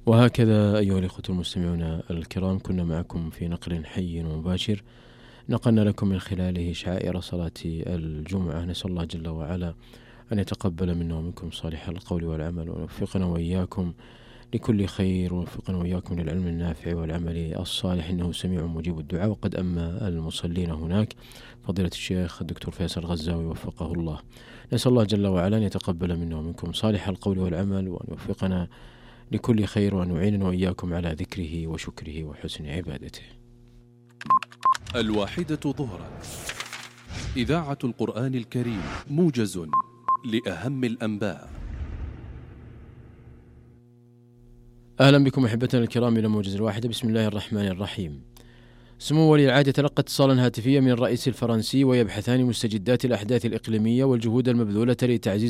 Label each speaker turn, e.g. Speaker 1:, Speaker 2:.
Speaker 1: وهكذا أيها الإخوة المستمعون الكرام، كنا معكم في نقل حي ومباشر نقلنا لكم من خلاله شعائر صلاة الجمعة. نسأل الله جل وعلا أن يتقبل منا ومنكم صالح القول والعمل، ويوفقنا وإياكم لكل خير، ووفقنا وإياكم للعلم النافع والعمل الصالح، إنه سميع مجيب الدعاء. وقد أما المصلين هناك فضيلة الشيخ الدكتور فيصل الغزاوي وفقه الله. نسأل الله جل وعلا أن يتقبل منا ومنكم صالح القول والعمل، وأن يوفقنا لكل خير، وأن يعيننا وإياكم على ذكره وشكره وحسن عبادته.
Speaker 2: 1:00 ظهرا، إذاعة القرآن الكريم، موجز لأهم الأنباء.
Speaker 1: أهلا بكم أحبتنا الكرام إلى موجز 1. بسم الله الرحمن الرحيم. سمو ولي العهد يتلقى اتصالا هاتفيا من الرئيس الفرنسي، ويبحثان مستجدات الأحداث الإقليمية والجهود المبذولة لتعزيز